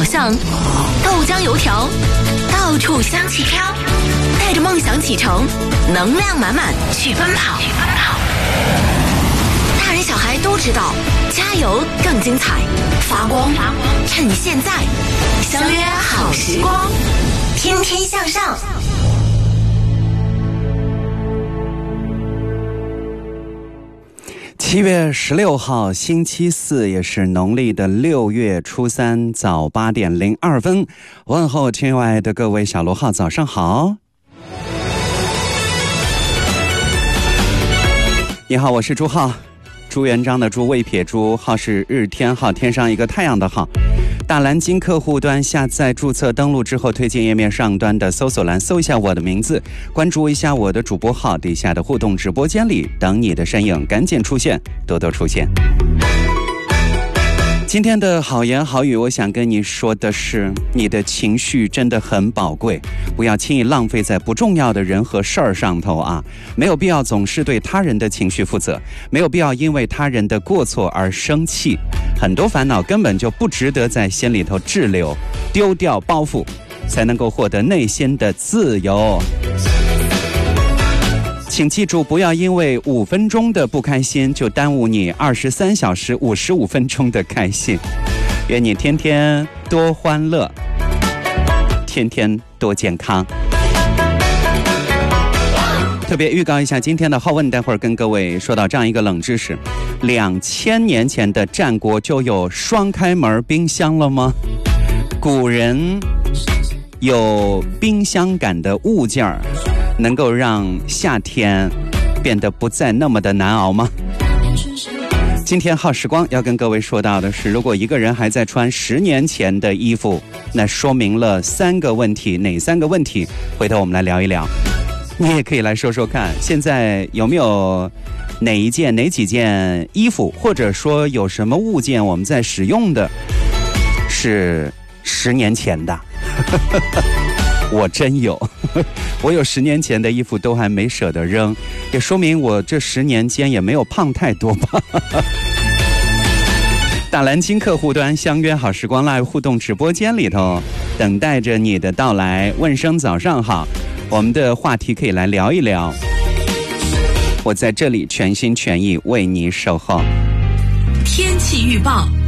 向，豆浆油条，到处香气飘，带着梦想启程，能量满满去奔跑。大人小孩都知道，加油更精彩，发光趁现在，相约好时光，天天向上。 7月16号星期四，也是农历的6月初3早8点02分，问候亲爱的各位小螺号，早上好。你好，我是朱浩，朱元璋的朱，未撇朱，号是日天号，天上一个太阳的号。大蓝鲸客户端下载注册登录之后，推荐页面上端的搜索栏搜一下我的名字，关注一下我的主播号，底下的互动直播间里等你的身影，赶紧出现，多多出现。今天的好言好语，我想跟你说的是，你的情绪真的很宝贵，不要轻易浪费在不重要的人和事儿上头啊！没有必要总是对他人的情绪负责，没有必要因为他人的过错而生气，很多烦恼根本就不值得在心里头滞留，丢掉包袱，才能够获得内心的自由。请记住，不要因为5分钟的不开心就耽误你23小时55分钟的开心。愿你天天多欢乐，天天多健康。特别预告一下今天的好问，待会儿跟各位说到这样一个冷知识：2000年前的战国就有双开门冰箱了吗？古人有冰箱感的物件儿，能够让夏天变得不再那么的难熬吗？今天好时光要跟各位说到的是，如果一个人还在穿10年前的衣服，那说明了3个问题。哪3个问题？回头我们来聊一聊。你也可以来说说看，现在有没有哪几件衣服，或者说有什么物件我们在使用的是10年前的？我真有，我有10年前的衣服都还没舍得扔，也说明我这10年间也没有胖太多吧。大蓝鲸客户端相约好时光 Live 互动直播间里头，等待着你的到来，问声早上好，我们的话题可以来聊一聊，我在这里全心全意为你守候。 天气预报。